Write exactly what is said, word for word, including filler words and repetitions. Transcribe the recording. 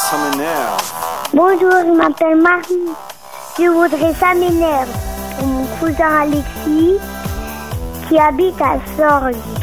Ça m'énerve. Bonjour, je m'appelle Marie. Je voudrais Ça m'énerve pour mon cousin Alexis qui habite à Sorgues.